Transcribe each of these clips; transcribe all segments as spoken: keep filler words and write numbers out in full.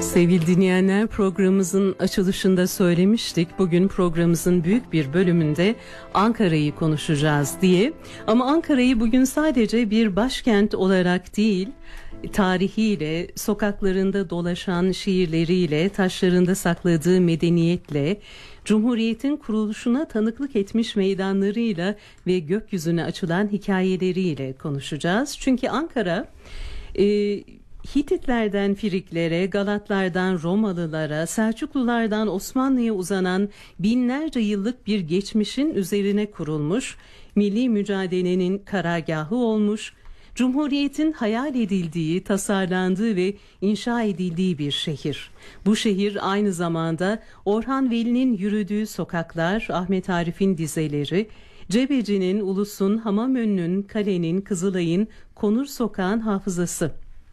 Sevgili dinleyenler, programımızın açılışında söylemiştik. Bugün programımızın büyük bir bölümünde Ankara'yı konuşacağız diye. Ama Ankara'yı bugün sadece bir başkent olarak değil, tarihiyle, sokaklarında dolaşan şiirleriyle, taşlarında sakladığı medeniyetle, Cumhuriyet'in kuruluşuna tanıklık etmiş meydanlarıyla ve gökyüzüne açılan hikayeleriyle konuşacağız. Çünkü Ankara e, Hititlerden Firiklere, Galatlardan Romalılara, Selçuklulardan Osmanlı'ya uzanan binlerce yıllık bir geçmişin üzerine kurulmuş, milli mücadelenin karargahı olmuş, Cumhuriyet'in hayal edildiği, tasarlandığı ve inşa edildiği bir şehir. Bu şehir aynı zamanda Orhan Veli'nin yürüdüğü sokaklar, Ahmet Arif'in dizeleri, Cebeci'nin, Ulus'un, Hamamönü'nün, Kale'nin, Kızılay'ın, Konur Sokağın hafızası.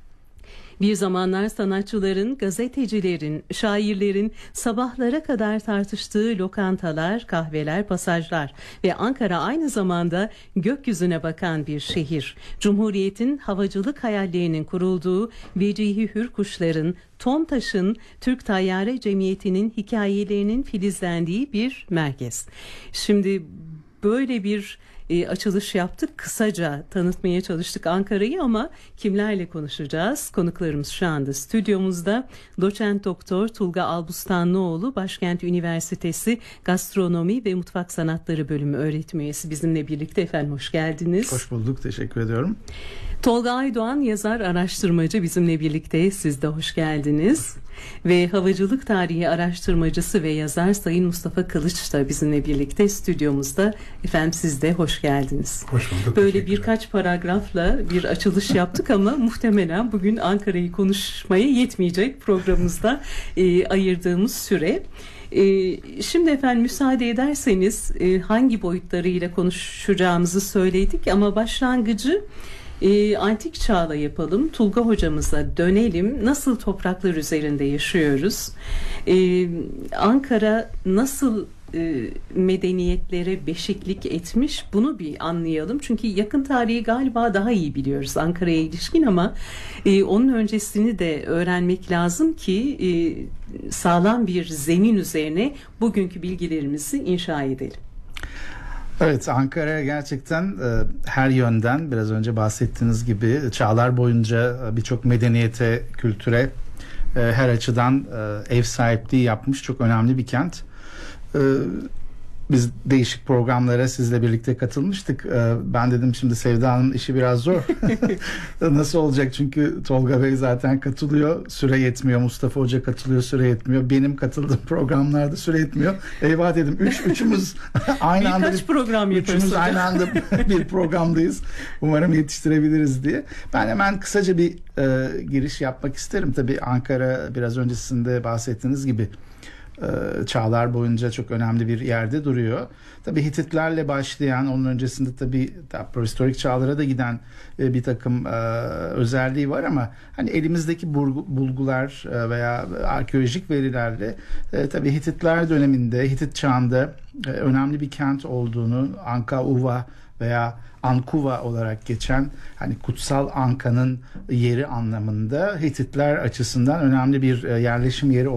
Bir zamanlar sanatçıların, gazetecilerin, şairlerin sabahlara kadar tartıştığı lokantalar, kahveler, pasajlar ve Ankara aynı zamanda gökyüzüne bakan bir şehir. Cumhuriyet'in havacılık hayallerinin kurulduğu, Vecihi Hürkuşların, Tomtaş'ın, Türk Tayyare Cemiyeti'nin hikayelerinin filizlendiği bir merkez. Şimdi böyle bir E, açılış yaptık. Kısaca tanıtmaya çalıştık Ankara'yı ama kimlerle konuşacağız? Konuklarımız şu anda stüdyomuzda. Doçent Doktor Tulga Albustanlıoğlu, Başkent Üniversitesi Gastronomi ve Mutfak Sanatları Bölümü öğretim üyesi bizimle birlikte. Efendim hoş geldiniz. Hoş bulduk. Teşekkür ediyorum. Tolga Aydoğan, yazar, araştırmacı bizimle birlikte. Siz de hoş geldiniz. Ve havacılık tarihi araştırmacısı ve yazar Sayın Mustafa Kılıç da bizimle birlikte stüdyomuzda. Efendim siz de hoş geldiniz. Hoş bulduk. Böyle birkaç paragrafla bir açılış yaptık ama muhtemelen bugün Ankara'yı konuşmaya yetmeyecek programımızda e, ayırdığımız süre. E, şimdi efendim müsaade ederseniz e, hangi boyutlarıyla konuşacağımızı söyledik ama başlangıcı E, antik çağla yapalım. Tulga hocamıza dönelim. Nasıl topraklar üzerinde yaşıyoruz? E, Ankara nasıl e, medeniyetlere beşiklik etmiş? Bunu bir anlayalım. Çünkü yakın tarihi galiba daha iyi biliyoruz Ankara'ya ilişkin ama e, onun öncesini de öğrenmek lazım ki e, sağlam bir zemin üzerine bugünkü bilgilerimizi inşa edelim. Evet, Ankara gerçekten e, her yönden biraz önce bahsettiğiniz gibi çağlar boyunca birçok medeniyete, kültüre e, her açıdan e, ev sahipliği yapmış çok önemli bir kent. E, Biz değişik programlara sizle birlikte katılmıştık. Ben dedim şimdi Sevda Hanım'ın işi biraz zor. Nasıl olacak? Çünkü Tolga Bey zaten katılıyor. Süre yetmiyor. Mustafa Hoca katılıyor. Süre yetmiyor. Benim katıldığım programlarda süre yetmiyor. Eyvah dedim. Üç, üçümüz aynı anda Birkaç program yaparız. Üçümüz aynı anda bir programdayız. Umarım yetiştirebiliriz diye. Ben hemen kısaca bir e, giriş yapmak isterim. Tabii Ankara biraz öncesinde bahsettiğiniz gibi çağlar boyunca çok önemli bir yerde duruyor. Tabii Hititlerle başlayan, onun öncesinde tabii prehistorik çağlara da giden bir takım özelliği var ama hani elimizdeki bulgular veya arkeolojik verilerle tabii Hititler döneminde, Hitit çağında önemli bir kent olduğunu, Anka Uva veya Ankuva olarak geçen hani kutsal Anka'nın yeri anlamında Hititler açısından önemli bir yerleşim yeri